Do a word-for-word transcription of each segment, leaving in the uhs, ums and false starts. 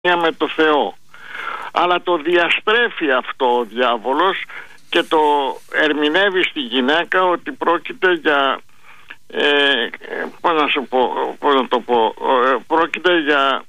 με το Θεό. Αλλά το διαστρέφει αυτό ο διάβολος και το ερμηνεύει στη γυναίκα ότι πρόκειται για ε, πώς να σου πω, πώς να το πω ε, πρόκειται για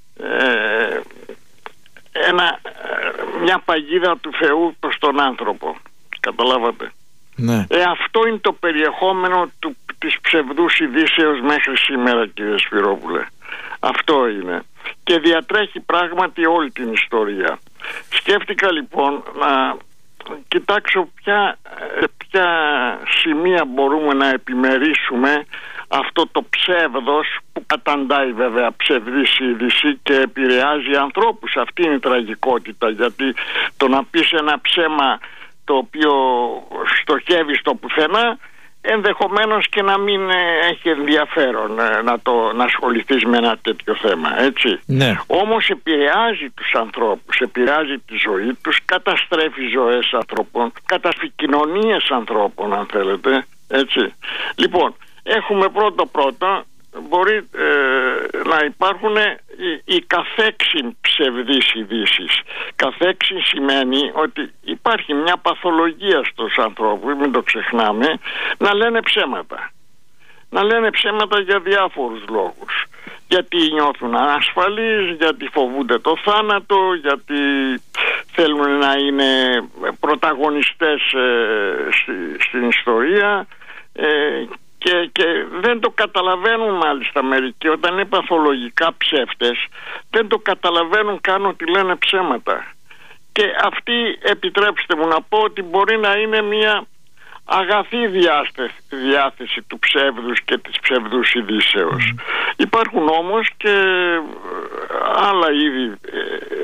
ε, ένα, μια παγίδα του Θεού προς τον άνθρωπο. Καταλάβατε? Ναι. Ε, αυτό είναι το περιεχόμενο του, της ψευδούς ειδήσεως μέχρι σήμερα, κύριε Σπυρόπουλε. Αυτό είναι. Και διατρέχει πράγματι όλη την ιστορία. Σκέφτηκα λοιπόν να κοιτάξω ποια, ποια σημεία μπορούμε να επιμερίσουμε αυτό το ψεύδος που καταντάει βέβαια ψευδής είδηση και επηρεάζει ανθρώπους. Αυτή είναι η τραγικότητα, γιατί το να πεις ένα ψέμα το οποίο στοχεύει στο πουθενά, ενδεχομένως και να μην έχει ενδιαφέρον να, το, να ασχοληθείς με ένα τέτοιο θέμα, έτσι. Ναι. Όμως επηρεάζει τους ανθρώπους, επηρεάζει τη ζωή τους, καταστρέφει ζωές ανθρώπων, καταστρέφει κοινωνίες ανθρώπων, αν θέλετε, έτσι. Λοιπόν, έχουμε πρώτο πρώτο μπορεί ε, να υπάρχουν οι, οι καθέξιν ψευδείς ειδήσεις. Καθέξιν σημαίνει ότι υπάρχει μια παθολογία στους ανθρώπους, μην το ξεχνάμε, να λένε ψέματα. Να λένε ψέματα για διάφορους λόγους. Γιατί νιώθουν ανασφαλείς, γιατί φοβούνται το θάνατο, γιατί θέλουν να είναι πρωταγωνιστές ε, στη, στην ιστορία ε, Και, και δεν το καταλαβαίνουν μάλιστα μερικοί. Όταν είναι παθολογικά ψεύτες, δεν το καταλαβαίνουν καν ότι λένε ψέματα. Και αυτή, επιτρέψτε μου να πω, ότι μπορεί να είναι μια αγαθή διάθεση, διάθεση του ψεύδους και της ψευδούς ειδήσεως. Mm. Υπάρχουν όμως και άλλα είδη ε,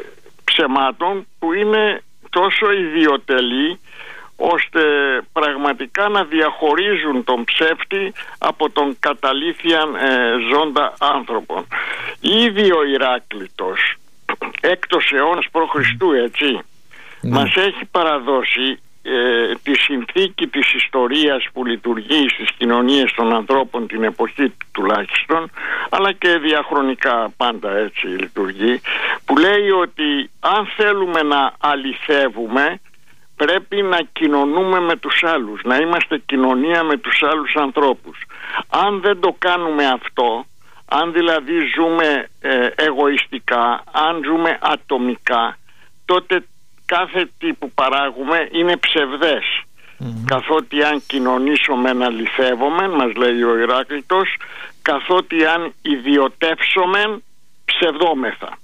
ψεμάτων που είναι τόσο ιδιοτελή ώστε πραγματικά να διαχωρίζουν τον ψεύτη από τον καταλήθιαν ε, ζώντα άνθρωπον. Ήδη ο Ηράκλειτος, έκτος αιώνας π.Χ., έτσι, ναι, μας έχει παραδώσει ε, τη συνθήκη της ιστορίας που λειτουργεί στις κοινωνίες των ανθρώπων την εποχή τουλάχιστον, αλλά και διαχρονικά πάντα έτσι λειτουργεί, που λέει ότι αν θέλουμε να αληθεύουμε, πρέπει να κοινωνούμε με τους άλλους, να είμαστε κοινωνία με τους άλλους ανθρώπους. Αν δεν το κάνουμε αυτό, αν δηλαδή ζούμε ε, εγωιστικά, αν ζούμε ατομικά, τότε κάθε τι που παράγουμε είναι ψευδές. Mm-hmm. Καθότι αν κοινωνήσουμε να αληθεύομεν, μας λέει ο Ηράκλειτος, καθότι αν ιδιωτεύσομεν ψευδόμεθα.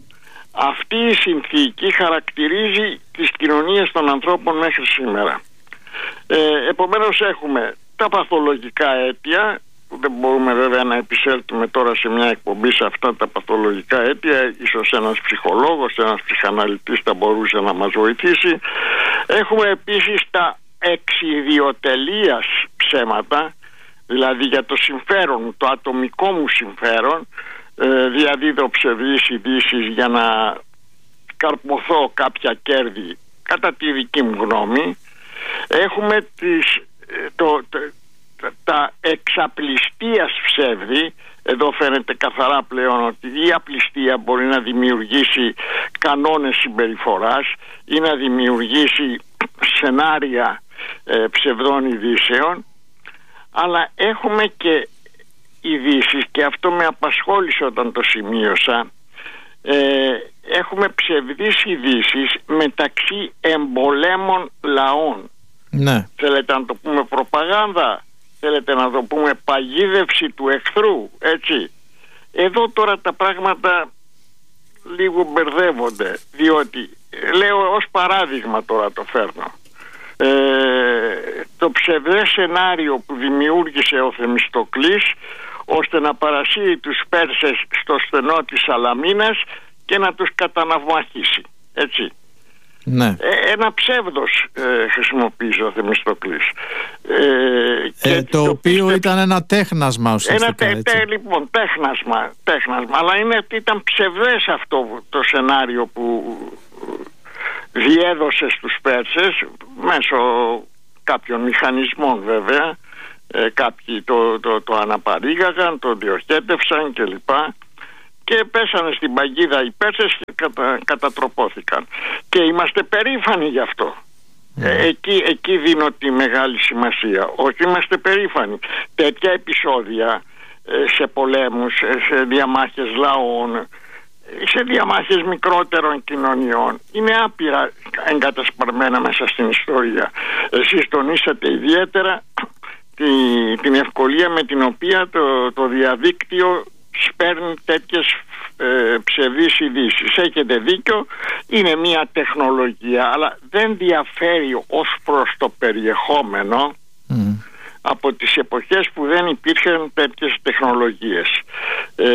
Αυτή η συνθήκη χαρακτηρίζει τις κοινωνίες των ανθρώπων μέχρι σήμερα. Ε, επομένως έχουμε τα παθολογικά αίτια, που δεν μπορούμε βέβαια να επισέλθουμε τώρα σε μια εκπομπή σε αυτά τα παθολογικά αίτια, ίσως ένας ψυχολόγος, ένας ψυχαναλυτής θα μπορούσε να μας βοηθήσει. Έχουμε επίσης τα εξιδιοτελείας ψέματα, δηλαδή για το συμφέρον, το ατομικό μου συμφέρον, Ε, διαδίδω ψευδείς ειδήσεις για να καρποθώ κάποια κέρδη κατά τη δική μου γνώμη. Έχουμε τις, το, το, τα εξαπληστίας ψεύδη. Εδώ φαίνεται καθαρά πλέον ότι η απληστία μπορεί να δημιουργήσει κανόνες συμπεριφοράς ή να δημιουργήσει σενάρια ε, ψευδών ειδήσεων, αλλά έχουμε και ειδήσεις, και αυτό με απασχόλησε όταν το σημείωσα. ε, έχουμε ψευδείς ειδήσεις μεταξύ εμπολέμων λαών. Ναι. Θέλετε να το πούμε προπαγάνδα, θέλετε να το πούμε παγίδευση του εχθρού, έτσι. Εδώ τώρα τα πράγματα λίγο μπερδεύονται, διότι λέω ως παράδειγμα, τώρα το φέρνω, ε, το ψευδές σενάριο που δημιούργησε ο Θεμιστοκλής ώστε να παρασύρει τους Πέρσες στο στενό της Σαλαμίνας και να τους καταναυμαχίσει, έτσι. Ναι. Ε, ένα ψεύδος ε, χρησιμοποίησε ο Θεμιστοκλής. Ε, ε, και το, το οποίο πιστε... ήταν ένα τέχνασμα ουσιαστικά, ένα τε, τε, λοιπόν, τέχνασμα, τέχνασμα. Αλλά είναι ότι ήταν ψευδές αυτό το σενάριο που διέδωσε στους Πέρσες μέσω κάποιων μηχανισμών βέβαια. Ε, κάποιοι το, το, το αναπαρήγαγαν, το διοχέτευσαν κλπ. Και και πέσανε στην παγίδα οι Πέρσες και κατα, κατατροπώθηκαν. Και είμαστε περήφανοι γι' αυτό. Mm. Ε, εκεί, εκεί δίνω τη μεγάλη σημασία. Όχι, είμαστε περήφανοι. Τέτοια επεισόδια ε, σε πολέμους, σε διαμάχες λαών, σε διαμάχες μικρότερων κοινωνιών είναι άπειρα εγκατασπαρμένα μέσα στην ιστορία. Εσείς τονίσατε ιδιαίτερα τη, την ευκολία με την οποία το, το διαδίκτυο σπέρνει τέτοιες ε, ψευδείς ειδήσεις. Έχετε δίκιο, είναι μια τεχνολογία, αλλά δεν διαφέρει ως προς το περιεχόμενο mm. από τις εποχές που δεν υπήρχαν τέτοιες τεχνολογίες. Ε,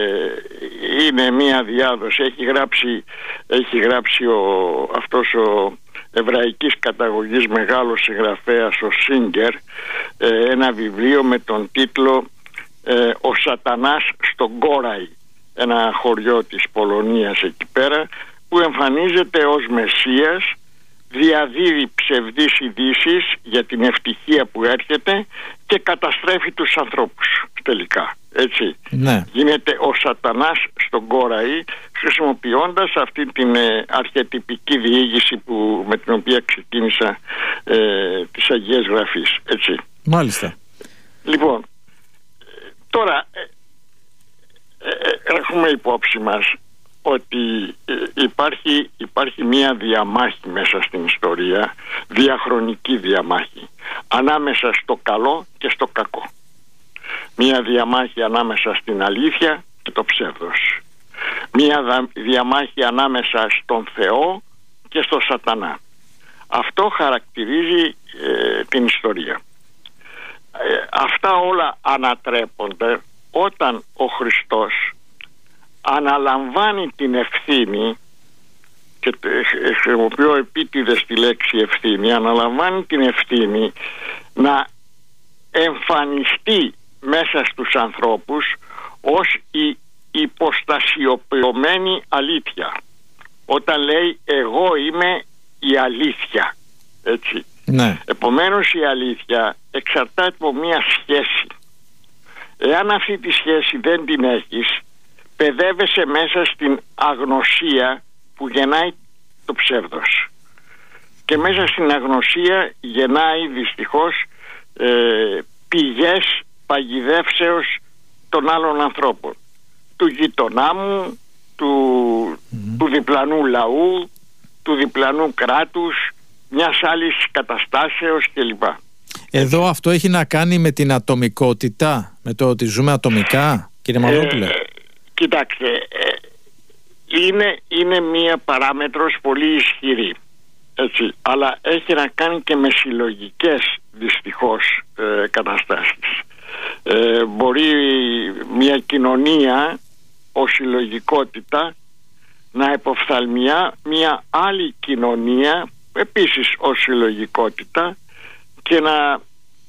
είναι μια διάδοση. Έχει γράψει, έχει γράψει ο, αυτός ο εβραϊκής καταγωγής μεγάλος συγγραφέας, ο Σίγκερ, ε, ένα βιβλίο με τον τίτλο ε, «Ο Σατανάς στον Γκόραη», ένα χωριό της Πολωνίας εκεί πέρα, που εμφανίζεται ως Μεσσίας, διαδίδει ψευδείς ειδήσεις για την ευτυχία που έρχεται και καταστρέφει τους ανθρώπους τελικά, έτσι. Ναι. Γίνεται ο Σατανάς στον Γκόραη, χρησιμοποιώντας αυτή την ε, αρχετυπική διήγηση που, με την οποία ξεκίνησα ε, τις Αγίες Γραφείς, έτσι. Μάλιστα. Λοιπόν, τώρα ε, ε, έχουμε υπόψη μας ότι υπάρχει, υπάρχει μία διαμάχη μέσα στην ιστορία, διαχρονική διαμάχη, ανάμεσα στο καλό και στο κακό. Μία διαμάχη ανάμεσα στην αλήθεια και το ψεύδος. Μία διαμάχη ανάμεσα στον Θεό και στο Σατανά. Αυτό χαρακτηρίζει ε, την ιστορία. Ε, αυτά όλα ανατρέπονται όταν ο Χριστός αναλαμβάνει την ευθύνη, και χρησιμοποιώ επίτηδες τη λέξη ευθύνη, αναλαμβάνει την ευθύνη να εμφανιστεί μέσα στους ανθρώπους ως η υποστασιοποιημένη αλήθεια, όταν λέει εγώ είμαι η αλήθεια, έτσι. Ναι. Επομένως η αλήθεια εξαρτάται από μια σχέση. Εάν αυτή τη σχέση δεν την έχεις, παιδεύεσαι μέσα στην αγνωσία που γεννάει το ψεύδος, και μέσα στην αγνωσία γεννάει δυστυχώς ε, πηγές παγιδεύσεως των άλλων ανθρώπων, του γειτονά μου, του, mm. του διπλανού λαού, του διπλανού κράτους, μιας άλλης καταστάσεως κλπ. Εδώ αυτό έχει να κάνει με την ατομικότητα, με το ότι ζούμε ατομικά, κύριε Μαυρόπουλε? Ε, Κοιτάξτε, είναι, είναι μία παράμετρος πολύ ισχυρή, έτσι, αλλά έχει να κάνει και με συλλογικές δυστυχώς ε, καταστάσεις. Ε, μπορεί μια κοινωνία ως συλλογικότητα να υποφθαλμιά μια άλλη κοινωνία επίσης ως συλλογικότητα και να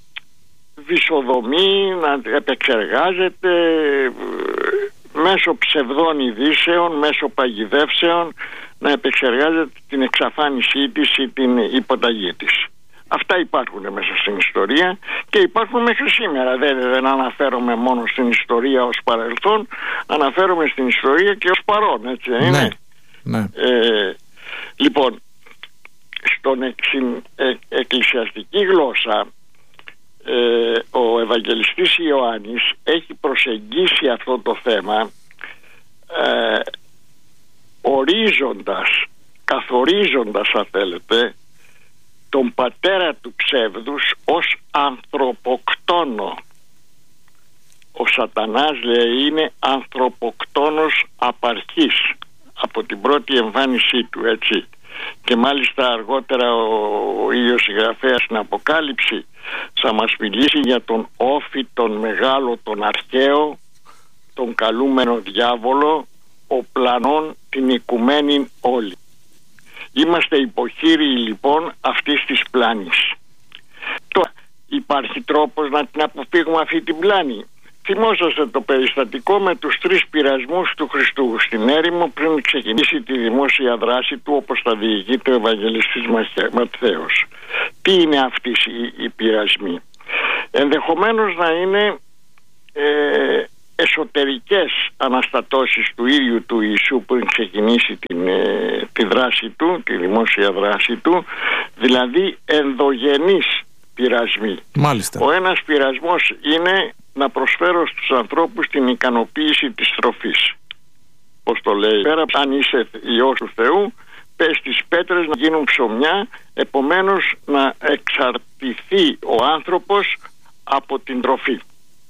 βυσοδομεί, να επεξεργάζεται μέσω ψευδών ειδήσεων, μέσω παγιδεύσεων, να επεξεργάζεται την εξαφάνισή της ή την υποταγή της. Αυτά υπάρχουν μέσα στην ιστορία και υπάρχουν μέχρι σήμερα. Δεν, δεν αναφέρομαι μόνο στην ιστορία ως παρελθόν, αναφέρομαι στην ιστορία και ως παρόν, έτσι δεν είναι? Ναι. Ε, λοιπόν, στον εξ, ε, εκκλησιαστική γλώσσα, Ε, ο Ευαγγελιστής Ιωάννης έχει προσεγγίσει αυτό το θέμα ε, ορίζοντας, καθορίζοντας αν θέλετε, τον πατέρα του ψεύδους ως ανθρωποκτόνο. Ο Σατανάς, λέει, είναι ανθρωποκτόνος απαρχής από την πρώτη εμφάνισή του, έτσι. Και μάλιστα αργότερα ο, ο ίδιος συγγραφέας στην Αποκάλυψη θα μας μιλήσει για τον όφη, τον μεγάλο, τον αρχαίο, τον καλούμενο διάβολο, ο πλανών την οικουμένη όλη. Είμαστε υποχείριοι λοιπόν αυτής της πλάνης. Τώρα υπάρχει τρόπος να την αποφύγουμε αυτή την πλάνη. Θυμόσαστε το περιστατικό με τους τρεις πειρασμούς του Χριστού στην έρημο πριν ξεκινήσει τη δημόσια δράση του, όπως τα διηγείται ο Ευαγγελιστής Ματθαίος. Τι είναι αυτοί οι, οι πειρασμοί? Ενδεχομένως να είναι ε, εσωτερικές αναστατώσεις του ίδιου του Ιησού που έχει ξεκινήσει την, ε, τη δράση του, τη δημόσια δράση του, δηλαδή ενδογενείς πειρασμοί. Μάλιστα. Ο ένας πειρασμός είναι να προσφέρω στους ανθρώπους την ικανοποίηση της τροφής. Πώς το λέει, πέρα αν είσαι Υιός του Θεού, πες τις πέτρες να γίνουν ψωμιά, επομένως να εξαρτηθεί ο άνθρωπος από την τροφή.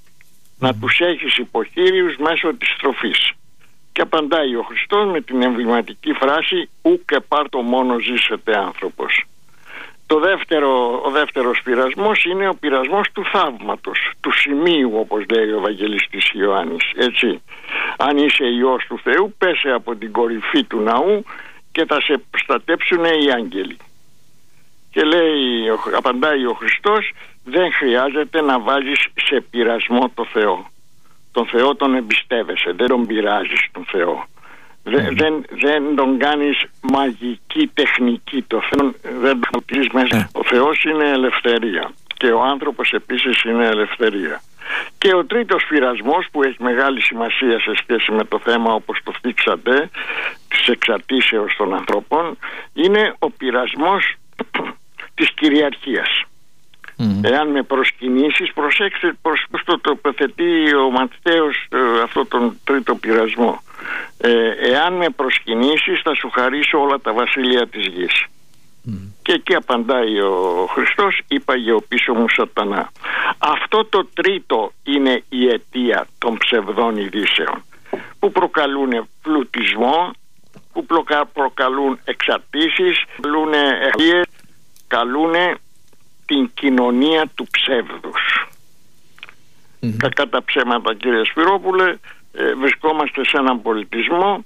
Να τους έχεις υποχείριους μέσω της τροφής. Και απαντάει ο Χριστός με την εμβληματική φράση «Ούκ πάρτο μόνο ζήσετε άνθρωπος». Το δεύτερο, ο δεύτερος πειρασμός είναι ο πειρασμός του θαύματος, του σημείου, όπως λέει ο Ευαγγελιστής Ιωάννης. Έτσι, αν είσαι Υιός του Θεού, πέσε από την κορυφή του ναού και θα σε προστατέψουν οι άγγελοι. Και λέει, απαντάει ο Χριστός, δεν χρειάζεται να βάζεις σε πειρασμό το Θεό. Τον Θεό τον εμπιστεύεσαι, δεν τον πειράζεις τον Θεό. Δεν, δεν, δεν τον κάνεις μαγική τεχνική. Το Θεό δεν τον πειράζεις μέσα. Ο Θεός είναι ελευθερία και ο άνθρωπος επίσης είναι ελευθερία. Και ο τρίτος πειρασμός που έχει μεγάλη σημασία σε σχέση με το θέμα, όπως το θίξατε, της εξαρτήσεως των ανθρώπων, είναι ο πειρασμός της κυριαρχίας. Mm. Εάν με προσκυνήσεις, προσέξτε πως το τοποθετεί ο Ματθαίος ε, αυτό τον τρίτο πειρασμό. Ε, εάν με προσκυνήσεις θα σου χαρίσω όλα τα βασίλεια της γης. Mm. Και εκεί απαντάει ο Χριστός, είπαγε ο πίσω μου σατανά. Αυτό το τρίτο είναι η αιτία των ψευδών ειδήσεων που προκαλούν πλουτισμό, που προκαλούν εξαρτήσεις, καλούν εχθίες, καλούν την κοινωνία του ψεύδους. Mm-hmm. Κακά τα ψέματα, κύριε Σπυρόπουλε, ε, βρισκόμαστε σε έναν πολιτισμό,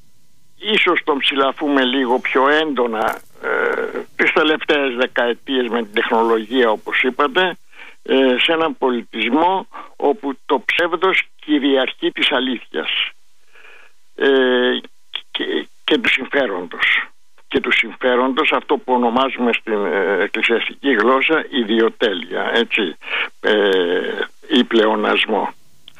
ίσως τον ψηλαφούμε λίγο πιο έντονα ε, τις τελευταίες δεκαετίες με την τεχνολογία, όπως είπατε, ε, σε έναν πολιτισμό όπου το ψεύδος κυριαρχεί της αλήθειας ε, και, και του συμφέροντος. Και του συμφέροντος, αυτό που ονομάζουμε στην ε, εκκλησιαστική γλώσσα ιδιοτέλεια, έτσι, ε, ή πλεονασμό.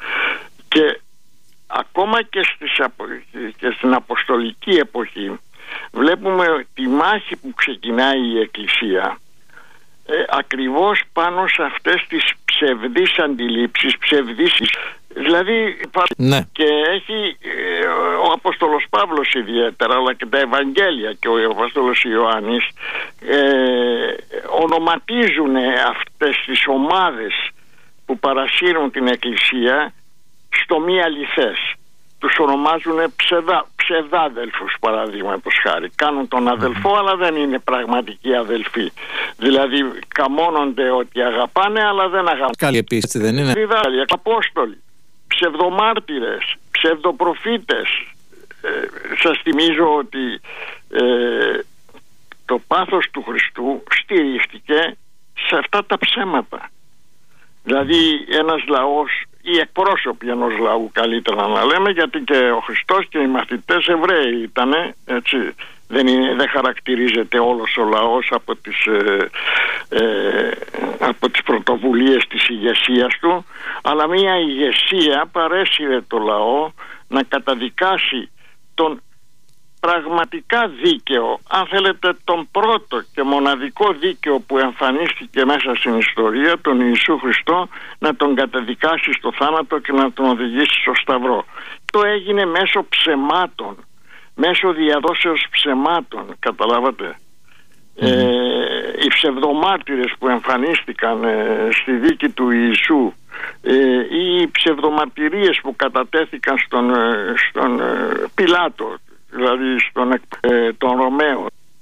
Και ακόμα και, στις, και στην αποστολική εποχή βλέπουμε τη μάχη που ξεκινάει η Εκκλησία ε, ακριβώς πάνω σε αυτές τις ψευδείς αντιλήψεις, ψευδείς. Δηλαδή ναι. Και έχει ε, ο Απόστολος Παύλος ιδιαίτερα, αλλά και τα Ευαγγέλια και ο Απόστολος Ιωάννης ε, ονοματίζουν αυτές τις ομάδες που παρασύρουν την Εκκλησία στο μη αληθές. Τους ονομάζουν ψευδά, ψευδάδελφους, παραδείγματος χάρη. Κάνουν τον αδελφό, mm-hmm. αλλά δεν είναι πραγματικοί αδελφοί. Δηλαδή καμώνονται ότι αγαπάνε, αλλά δεν αγαπάνε. Καλή επίσης, δεν είναι. Διδάλια, απόστολοι, ψευδομάρτυρες, ψευδοπροφήτες. Ε, σας θυμίζω ότι ε, το πάθος του Χριστού στηρίχτηκε σε αυτά τα ψέματα. Δηλαδή ένας λαός, οι εκπρόσωποι ενός λαού καλύτερα να λέμε, γιατί και ο Χριστός και οι μαθητές Εβραίοι ήτανε, έτσι. Δεν, είναι, δεν χαρακτηρίζεται όλος ο λαός από τις, ε, ε, από τις πρωτοβουλίες της ηγεσίας του, αλλά μια ηγεσία παρέσυρε το λαό να καταδικάσει τον πραγματικά δίκαιο, αν θέλετε τον πρώτο και μοναδικό δίκαιο που εμφανίστηκε μέσα στην ιστορία, τον Ιησού Χριστό, να τον καταδικάσει στο θάνατο και να τον οδηγήσει στο Σταυρό. Το έγινε μέσω ψεμάτων, μέσω διαδόσεως ψεμάτων, καταλάβατε. Mm-hmm. Ε, οι ψευδομάρτυρες που εμφανίστηκαν ε, στη δίκη του Ιησού ε, ή οι ψευδομαρτυρίες που κατατέθηκαν στον, ε, στον ε, Πιλάτο, δηλαδή στον ε, τον Ρωμαίο,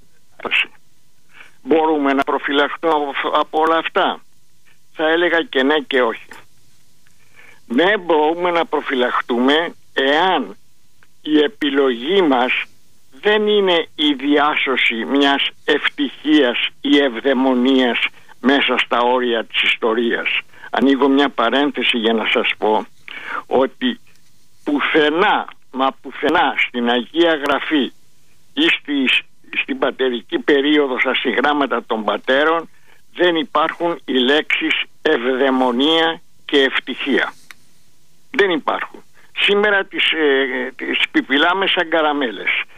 μπορούμε να προφυλαχτούμε από όλα αυτά? Θα έλεγα και ναι και όχι. Ναι, μπορούμε να προφυλαχτούμε εάν η επιλογή μας δεν είναι η διάσωση μιας ευτυχίας ή ευδαιμονίας μέσα στα όρια της ιστορίας. Ανοίγω μια παρένθεση για να σας πω ότι πουθενά, μα πουθενά στην Αγία Γραφή ή στις, στην πατερική περίοδο στα συγγράμματα των πατέρων δεν υπάρχουν οι λέξεις ευδαιμονία και ευτυχία. Δεν υπάρχουν. Σήμερα τις, ε, τις πιπιλάμε σαν καραμέλες.